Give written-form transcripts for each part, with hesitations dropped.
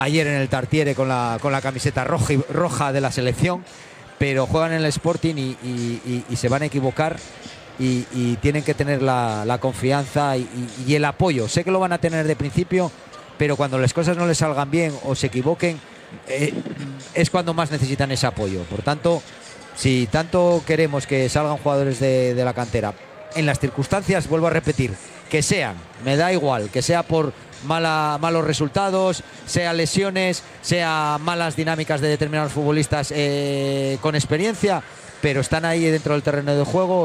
ayer en el Tartiere con la camiseta roja de la selección, pero juegan en el Sporting y se van a equivocar y tienen que tener la confianza y el apoyo. Sé que lo van a tener de principio, pero cuando las cosas no les salgan bien o se equivoquen, es cuando más necesitan ese apoyo. Por tanto, si tanto queremos que salgan jugadores de la cantera, en las circunstancias, vuelvo a repetir, que sean, me da igual, que sea por malos resultados, sea lesiones, sea malas dinámicas de determinados futbolistas con experiencia, pero están ahí dentro del terreno de juego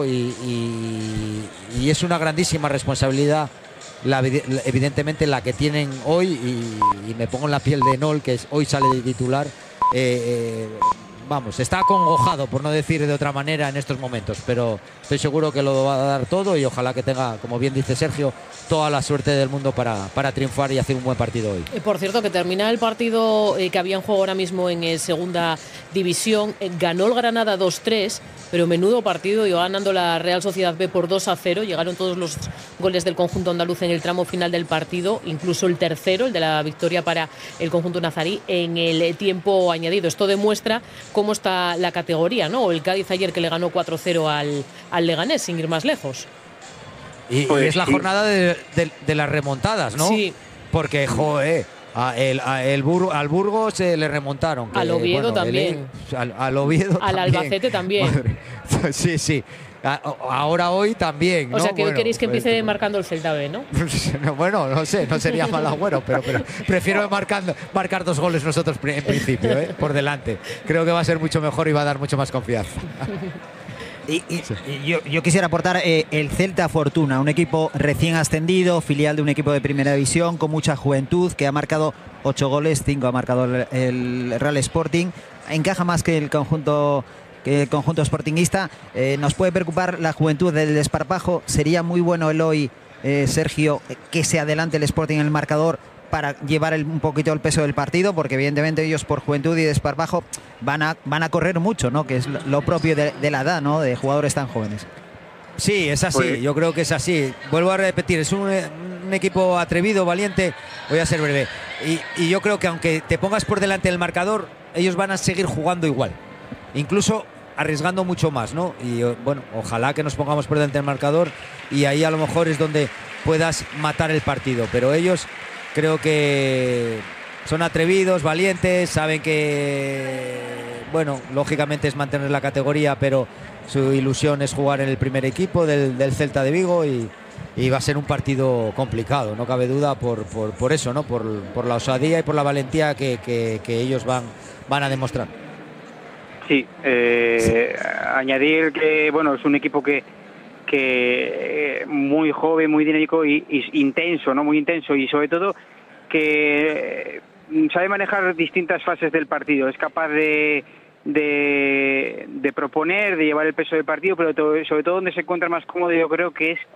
y es una grandísima responsabilidad, evidentemente, la que tienen hoy, y me pongo en la piel de Nol, que hoy sale de titular. Vamos, está acongojado, por no decir de otra manera, en estos momentos, pero estoy seguro que lo va a dar todo y ojalá que tenga, como bien dice Sergio, toda la suerte del mundo para triunfar y hacer un buen partido hoy. Por cierto, que termina el partido que había en juego ahora mismo en segunda división. Ganó el Granada 2-3, pero menudo partido, iba ganando la Real Sociedad B por 2-0. Llegaron todos los goles del conjunto andaluz en el tramo final del partido, incluso el tercero, el de la victoria para el conjunto nazarí, en el tiempo añadido. Esto demuestra cómo está la categoría, ¿no? O el Cádiz ayer, que le ganó 4-0 al Leganés, sin ir más lejos. Y es la jornada de las remontadas, ¿no? Sí. Porque, joder, al Burgos le remontaron. Al Oviedo también. Al Oviedo al también. Albacete también. Sí. Ahora hoy también, ¿no? O sea, que hoy queréis que empiece marcando el Celta B, ¿no? Bueno, no sé, no sería mal agüero, pero prefiero marcar 2 goles nosotros en principio, por delante. Creo que va a ser mucho mejor y va a dar mucho más confianza. Y yo quisiera aportar el Celta Fortuna, un equipo recién ascendido, filial de un equipo de primera división con mucha juventud, que ha marcado 8 goles, 5 ha marcado el Real Sporting. Encaja más que el conjunto sportinguista. Nos puede preocupar la juventud del desparpajo. Sería muy bueno el hoy, Sergio, que se adelante el Sporting en el marcador para llevar un poquito el peso del partido, porque evidentemente ellos, por juventud y desparpajo, van a correr mucho, ¿no? Que es lo propio de la edad, ¿no? De jugadores tan jóvenes. Sí, es así, yo creo que es así. Vuelvo a repetir, es un equipo atrevido, valiente. Voy a ser breve. Y yo creo que aunque te pongas por delante del marcador, ellos van a seguir jugando igual, incluso arriesgando mucho más, ¿no? Y bueno, ojalá que nos pongamos por delante del marcador y ahí a lo mejor es donde puedas matar el partido. Pero ellos creo que son atrevidos, valientes, saben que, bueno, lógicamente es mantener la categoría, pero su ilusión es jugar en el primer equipo del Celta de Vigo y va a ser un partido complicado, no cabe duda, por eso, ¿no? Por la osadía y por la valentía que ellos van a demostrar. Sí, añadir que, bueno, es un equipo que muy joven, muy dinámico y intenso, ¿no? Muy intenso, y sobre todo que sabe manejar distintas fases del partido. Es capaz de proponer, de llevar el peso del partido, pero sobre todo donde se encuentra más cómodo, yo creo que es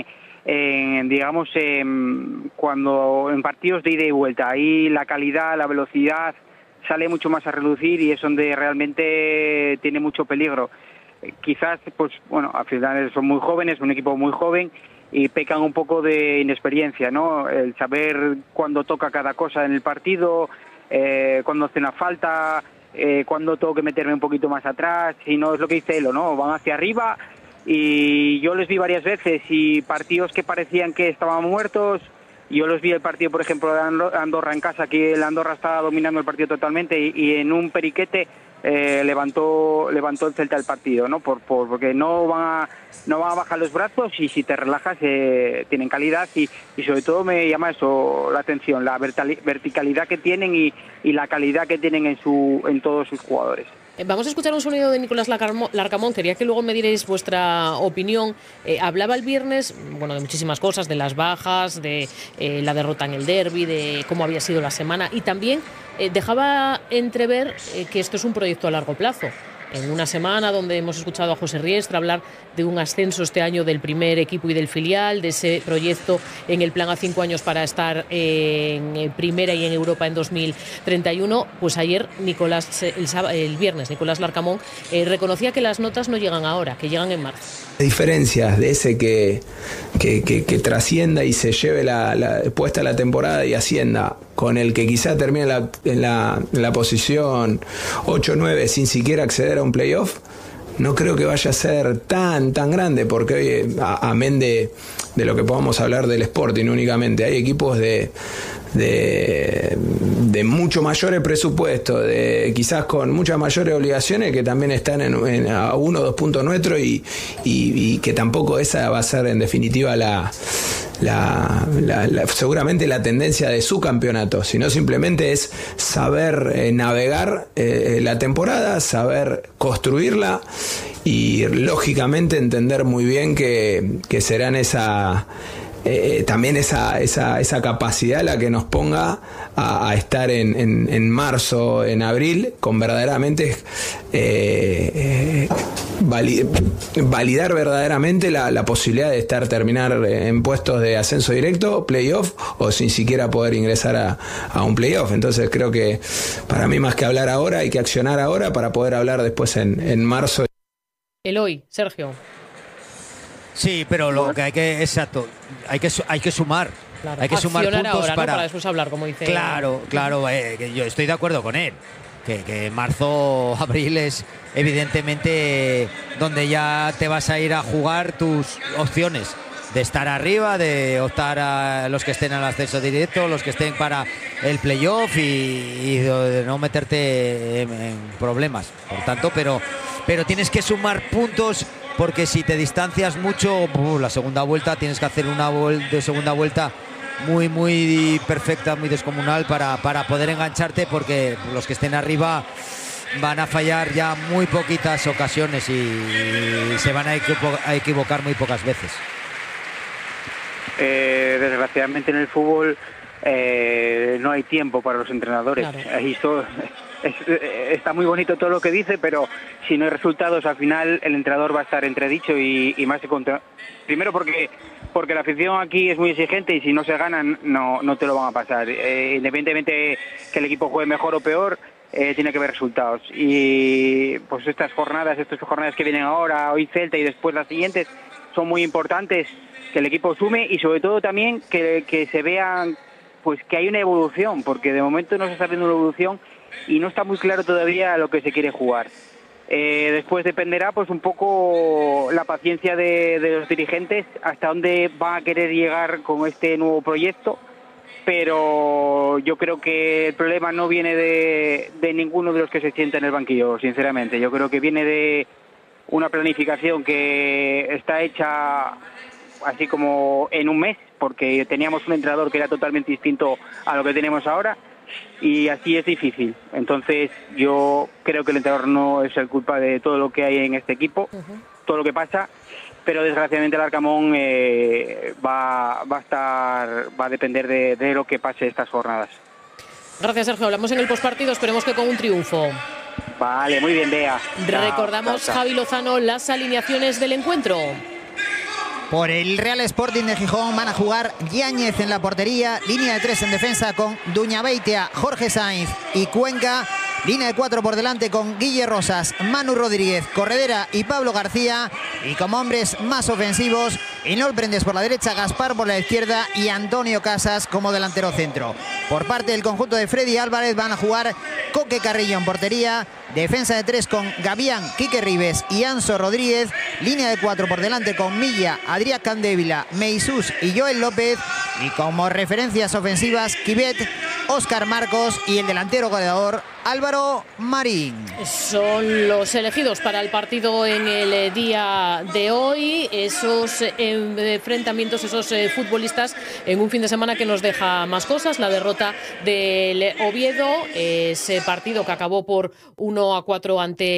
cuando en partidos de ida y vuelta. Ahí la calidad, la velocidad sale mucho más a relucir y es donde realmente tiene mucho peligro. Quizás, pues bueno, al final son muy jóvenes, un equipo muy joven, y pecan un poco de inexperiencia, ¿no? El saber cuándo toca cada cosa en el partido, cuándo hace una falta, cuándo tengo que meterme un poquito más atrás. Si no, es lo que dice Elo, ¿no? Van hacia arriba, y yo les vi varias veces, y partidos que parecían que estaban muertos. Yo los vi el partido, por ejemplo, de Andorra en casa, que el Andorra estaba dominando el partido totalmente y en un periquete levantó el Celta el partido, ¿no? Porque no van a bajar los brazos, y si te relajas tienen calidad y sobre todo me llama eso la atención, la verticalidad que tienen y la calidad que tienen en todos sus jugadores. Vamos a escuchar un sonido de Nicolás Larcamón. Quería que luego me dierais vuestra opinión. Hablaba el viernes, bueno, de muchísimas cosas, de las bajas, de la derrota en el derbi, de cómo había sido la semana, y también dejaba entrever que esto es un proyecto a largo plazo. En una semana donde hemos escuchado a José Riestra hablar de un ascenso este año del primer equipo y del filial, de ese proyecto en el plan a 5 años para estar en primera y en Europa en 2031, pues ayer el viernes Nicolás Larcamón reconocía que las notas no llegan ahora, que llegan en marzo. Diferencias de ese que trascienda y se lleve puesta la temporada y ascienda con el que quizá termine en la posición 8-9 sin siquiera acceder a un playoff, no creo que vaya a ser tan grande, porque hoy, amén de lo que podamos hablar del Sporting únicamente, hay equipos de mucho mayores presupuestos, quizás con muchas mayores obligaciones, que también están a 1 o 2 puntos nuestros, y que tampoco esa va a ser en definitiva seguramente la tendencia de su campeonato, sino simplemente es saber navegar la temporada, saber construirla y lógicamente entender muy bien que serán también esa capacidad la que nos ponga a estar en marzo, en abril, con verdaderamente validar verdaderamente la posibilidad de terminar en puestos de ascenso directo, playoff, o sin siquiera poder ingresar a un playoff. Entonces creo que para mí, más que hablar ahora, hay que accionar ahora para poder hablar después en marzo. Eloy, Sergio. Sí, pero lo que hay que, exacto, hay que sumar. Claro. Hay que sumar puntos ahora, para... ¿no? Para después hablar, como dice. Claro, que yo estoy de acuerdo con él. Que marzo, abril es evidentemente donde ya te vas a ir a jugar tus opciones de estar arriba, de optar a los que estén al ascenso directo, los que estén para el playoff y de no meterte en problemas. Por tanto, pero tienes que sumar puntos, porque si te distancias mucho, la segunda vuelta tienes que hacer una segunda vuelta muy perfecta, muy descomunal para poder engancharte, porque los que estén arriba van a fallar ya muy poquitas ocasiones y se van a equivocar muy pocas veces. Desgraciadamente en el fútbol no hay tiempo para los entrenadores. Claro. Está muy bonito todo lo que dice, pero si no hay resultados, al final el entrenador va a estar entredicho y más primero porque la afición aquí es muy exigente, y si no se ganan no te lo van a pasar. Independientemente que el equipo juegue mejor o peor, tiene que haber resultados. Y pues estas jornadas que vienen ahora, hoy Celta y después las siguientes, son muy importantes, que el equipo sume, y sobre todo también que se vean pues que hay una evolución, porque de momento no se está viendo una evolución y no está muy claro todavía lo que se quiere jugar. Después dependerá pues un poco la paciencia de los dirigentes, hasta dónde van a querer llegar con este nuevo proyecto, pero yo creo que el problema no viene de ninguno de los que se sienta en el banquillo, sinceramente. Yo creo que viene de una planificación que está hecha así como en un mes, porque teníamos un entrenador que era totalmente distinto a lo que tenemos ahora, y así es difícil. Entonces yo creo que el entrenador no es el culpa de todo lo que hay en este equipo, todo lo que pasa, pero desgraciadamente el Arcamón va a depender de lo que pase estas jornadas. Gracias, Sergio. Hablamos en el postpartido, esperemos que con un triunfo. Vale, muy bien, Bea. Recordamos, chao. Javi Lozano, las alineaciones del encuentro. Por el Real Sporting de Gijón van a jugar Yáñez en la portería, línea de 3 en defensa con Duñabeitia, Jorge Sainz y Cuenca, línea de 4 por delante con Guille Rosas, Manu Rodríguez, Corredera y Pablo García, y como hombres más ofensivos, Inol Prendes por la derecha, Gaspar por la izquierda y Antonio Casas como delantero centro. Por parte del conjunto de Freddy Álvarez van a jugar Coque Carrillo en portería, defensa de 3 con Gavián, Quique Ribes y Anso Rodríguez, línea de 4 por delante con Milla, Adrián Candevila, Meisús y Joel López, y como referencias ofensivas Kibet, Óscar Marcos y el delantero goleador Álvaro Marín. Son los elegidos para el partido en el día de hoy, esos enfrentamientos, esos futbolistas en un fin de semana que nos deja más cosas. La derrota del Oviedo, ese partido que acabó por 4-1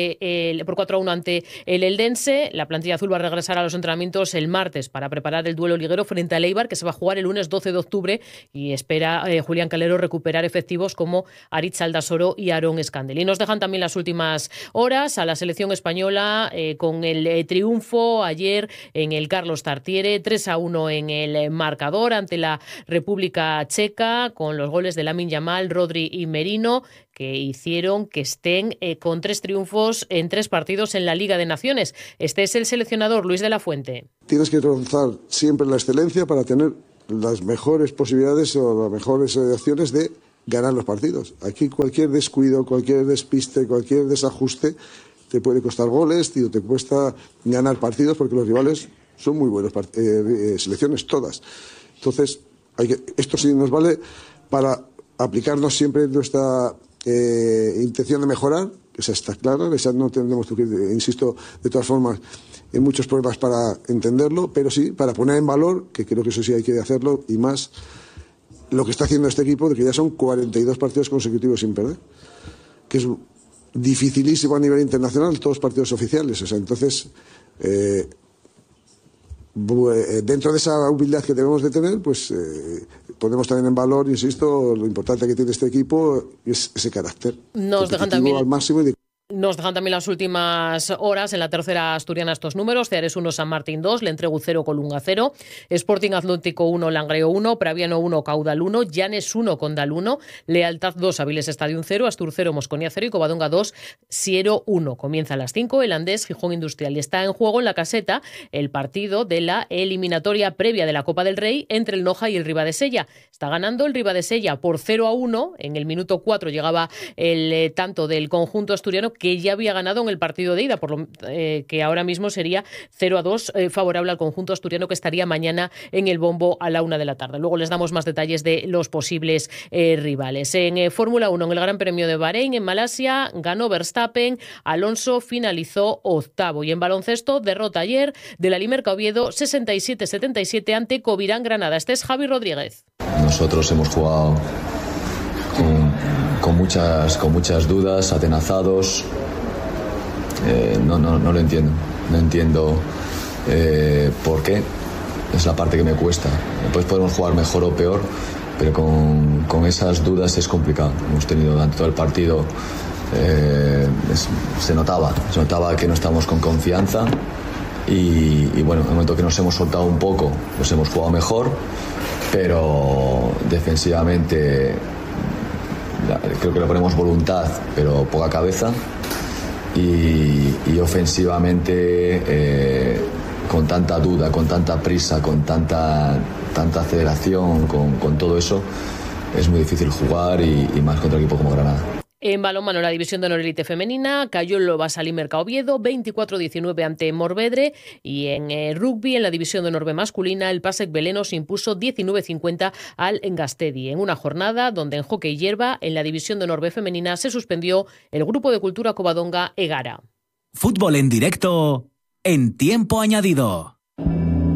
ante el Eldense. La plantilla azul va a regresar a los entrenamientos el martes para preparar el duelo liguero frente al Eibar, que se va a jugar el lunes 12 de octubre, y espera Julián Calero recuperar efectivos como Aritz Aldasoro y Aarón Escandel. Y nos dejan también las últimas horas a la selección española con el triunfo ayer en el Carlos Tartiere, 3-1 en el marcador ante la República Checa, con los goles de Lamine Yamal, Rodri y Merino, que hicieron que estén con 3 triunfos en 3 partidos en la Liga de Naciones. Este es el seleccionador Luis de la Fuente. Tienes que alcanzar siempre la excelencia para tener las mejores posibilidades o las mejores opciones de ganar los partidos. Aquí cualquier descuido, cualquier despiste, cualquier desajuste te puede costar goles, tío, te cuesta ganar partidos porque los rivales son muy buenos, selecciones todas. Entonces, esto sí nos vale para aplicarnos siempre nuestra intención de mejorar, esa está clara, esa no tendremos que, insisto, de todas formas, en muchos problemas para entenderlo, pero sí para poner en valor, que creo que eso sí hay que hacerlo, y más lo que está haciendo este equipo, de que ya son 42 partidos consecutivos sin perder, que es dificilísimo a nivel internacional, todos partidos oficiales. O sea, entonces, dentro de esa humildad que debemos de tener, pues ponemos también en valor, insisto, lo importante que tiene este equipo es ese carácter. Nos dejan también al máximo y Nos dejan también las últimas horas en la tercera asturiana estos números. Ceares 1, San Martín 2, Lentregu 0, Colunga 0, Sporting Atlántico 1, Langreo 1, Praviano 1, Caudal 1, Llanes 1, Condal 1, Lealtad 2, Avilés Stadium 0, Astur 0, Mosconia 0 y Covadonga 2, Siero 1. Comienza a las 5 el Andés Gijón Industrial y está en juego en la caseta el partido de la eliminatoria previa de la Copa del Rey entre el Noja y el Ribadesella. Está ganando el Ribadesella por 0-1. En el minuto 4 llegaba el tanto del conjunto asturiano, que ya había ganado en el partido de ida, por lo que ahora mismo sería 0-2 favorable al conjunto asturiano, que estaría mañana en el bombo a la 1 de la tarde. Luego les damos más detalles de los posibles rivales. En Fórmula 1, en el Gran Premio de Bahrein, en Malasia, ganó Verstappen, Alonso finalizó octavo. Y en baloncesto, derrota ayer de la Limerca Oviedo 67-77 ante Covirán Granada. Este es Javi Rodríguez. Nosotros hemos jugado con muchas dudas, atenazados. No lo entiendo. No entiendo por qué. Es la parte que me cuesta. Después podemos jugar mejor o peor, pero con esas dudas es complicado. Hemos tenido durante todo el partido, se notaba que no estamos con confianza y bueno, en el momento que nos hemos soltado un poco, nos hemos jugado mejor, pero defensivamente creo que le ponemos voluntad, pero poca cabeza. Y ofensivamente, con tanta duda, con tanta prisa, con tanta aceleración, con todo eso, es muy difícil jugar y más contra un equipo como Granada. En balonmano, la división de honor élite femenina, cayó el Lobasa Limerca Oviedo 24-19 ante Morvedre, y en rugby, en la división de honor B masculina, el Pasek Beleno se impuso 19-50 al Engastedi. En una jornada donde en hockey hierba, en la división de honor B femenina, se suspendió el grupo de cultura Covadonga Egara. Fútbol en directo en tiempo añadido.